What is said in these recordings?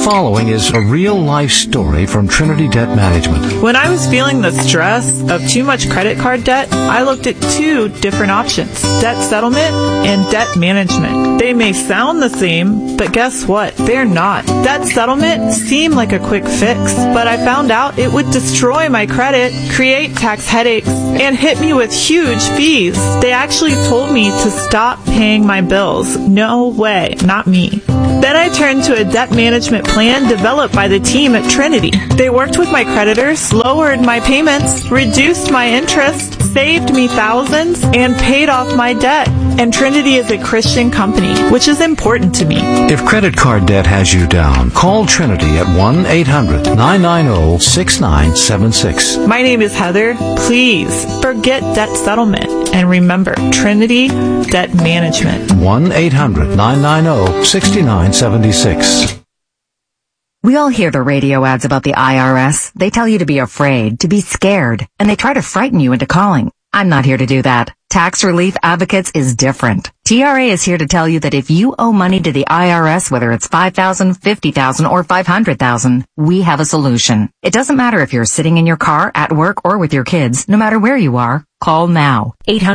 following is a real-life story from Trinity Debt Management. When I was feeling the stress of too much credit card debt, I looked at two different options: debt settlement and debt management. They may sound the same, but guess what? They're not. Debt settlement seemed like a quick fix, but I found out it would destroy my credit, create tax headaches, and hit me with huge fees. They actually told me to stop paying my bills. No way, not me. Then I turned to a debt management plan developed by the team at Trinity. They worked with my creditors, lowered my payments, reduced my interest, saved me thousands, and paid off my debt. And Trinity is a Christian company, which is important to me. If credit card debt has you down, call Trinity at 1-800-990-6976. My name is Heather. Please forget debt settlement and remember Trinity Debt Management. 1-800-990-6976. We all hear the radio ads about the IRS. They tell you to be afraid, to be scared, and they try to frighten you into calling. I'm not here to do that. Tax Relief Advocates is different. TRA is here to tell you that if you owe money to the IRS, whether it's $5,000, $50,000, or $500,000, we have a solution. It doesn't matter if you're sitting in your car, at work, or with your kids. No matter where you are, call now.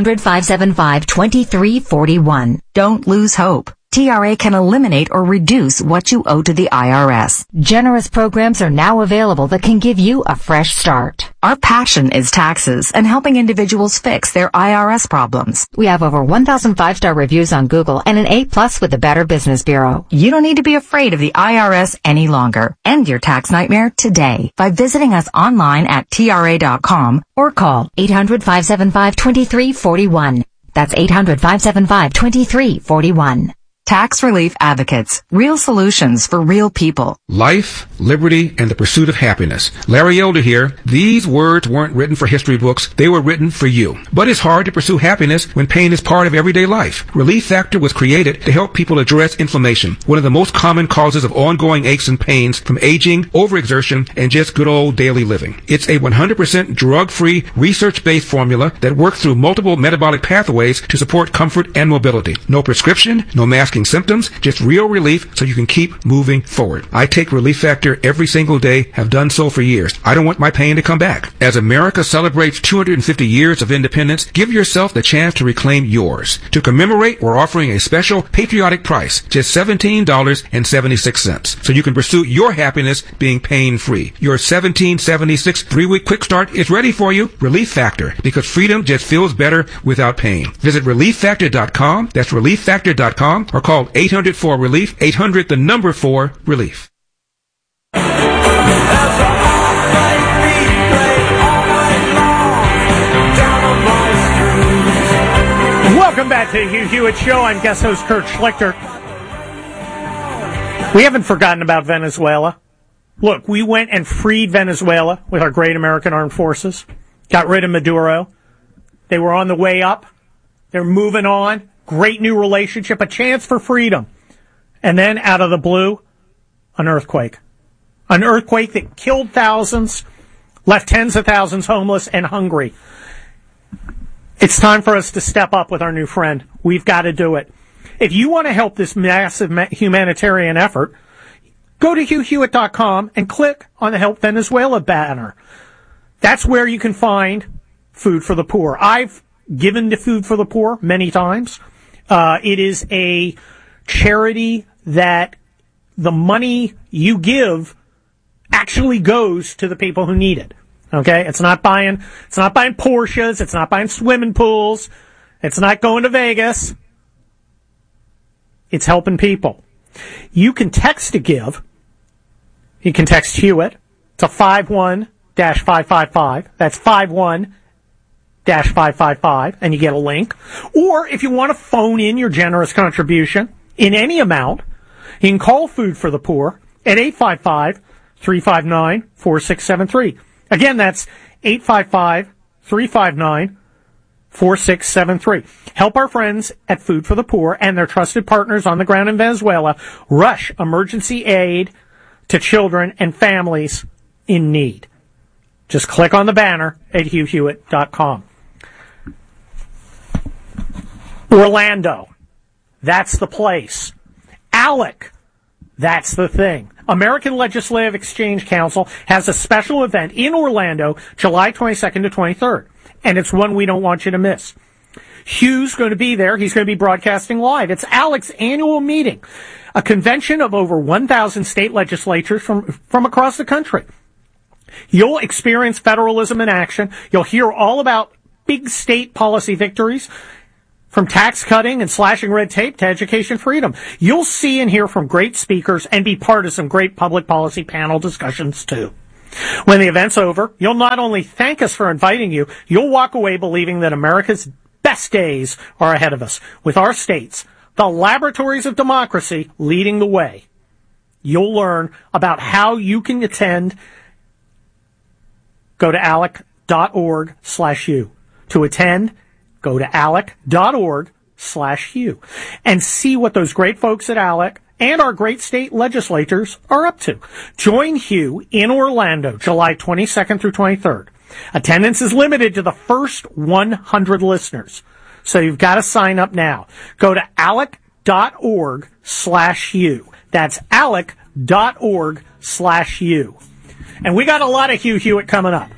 800-575-2341. Don't lose hope. TRA can eliminate or reduce what you owe to the IRS. Generous programs are now available that can give you a fresh start. Our passion is taxes and helping individuals fix their IRS problems. We have over 1,000 5-star reviews on Google and an A+ with the Better Business Bureau. You don't need to be afraid of the IRS any longer. End your tax nightmare today by visiting us online at TRA.com or call 800-575-2341. That's 800-575-2341. Tax Relief Advocates. Real solutions for real people. Life, liberty, and the pursuit of happiness. Larry Elder here. These words weren't written for history books. They were written for you. But it's hard to pursue happiness when pain is part of everyday life. Relief Factor was created to help people address inflammation, one of the most common causes of ongoing aches and pains from aging, overexertion, and just good old daily living. It's a 100% drug-free, research-based formula that works through multiple metabolic pathways to support comfort and mobility. No prescription, no masking symptoms, just real relief so you can keep moving forward. I take Relief Factor every single day, have done so for years. I don't want my pain to come back. As America celebrates 250 years of independence, give yourself the chance to reclaim yours. To commemorate, we're offering a special patriotic price, just $17.76, so you can pursue your happiness being pain-free. Your $17.76 3-week quick start is ready for you. Relief Factor, because freedom just feels better without pain. Visit ReliefFactor.com. That's ReliefFactor.com, or call 800-4-RELIEF, 800-4-RELIEF. Welcome back to the Hugh Hewitt Show. I'm guest host Kurt Schlichter. We haven't forgotten about Venezuela. Look, we went and freed Venezuela with our great American armed forces, got rid of Maduro. They were on the way up. They're moving on. Great new relationship, a chance for freedom. And then, out of the blue, an earthquake. An earthquake that killed thousands, left tens of thousands homeless and hungry. It's time for us to step up with our new friend. We've got to do it. If you want to help this massive humanitarian effort, go to HughHewitt.com and click on the Help Venezuela banner. That's where you can find Food for the Poor. I've given to Food for the Poor many times. It is a charity that the money you give actually goes to the people who need it. Okay? It's not buying Porsches. It's not buying swimming pools. It's not going to Vegas. It's helping people. You can text to give. You can text Hewitt to 51-555. That's 51-555, and you get a link. Or if you want to phone in your generous contribution in any amount, you can call Food for the Poor at 855-359-4673. Again, that's 855-359-4673. Help our friends at Food for the Poor and their trusted partners on the ground in Venezuela rush emergency aid to children and families in need. Just click on the banner at HughHewitt.com. Orlando, that's the place. Alec, that's the thing. American Legislative Exchange Council has a special event in Orlando, July 22nd to 23rd. And it's one we don't want you to miss. Hugh's going to be there. He's going to be broadcasting live. It's ALEC's annual meeting, a convention of over 1,000 state legislatures from across the country. You'll experience federalism in action. You'll hear all about big state policy victories, from tax cutting and slashing red tape to education freedom. You'll see and hear from great speakers and be part of some great public policy panel discussions too. When the event's over, you'll not only thank us for inviting you, you'll walk away believing that America's best days are ahead of us, with our states, the laboratories of democracy, leading the way. You'll learn about how you can attend. Go to alec.org/u. To attend, go to alec.org/u and see what those great folks at ALEC and our great state legislators are up to. Join Hugh in Orlando, July 22nd through 23rd. Attendance is limited to the first 100 listeners, so you've got to sign up now. Go to alec.org/u. That's alec.org/u. And we got a lot of Hugh Hewitt coming up.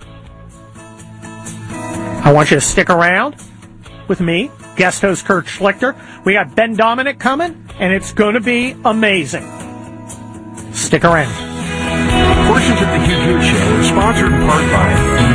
I want you to stick around with me, guest host Kurt Schlichter. We got Ben Dominic coming, and it's going to be amazing. Stick around. Portions of the Hugh Hewitt Show are sponsored in part by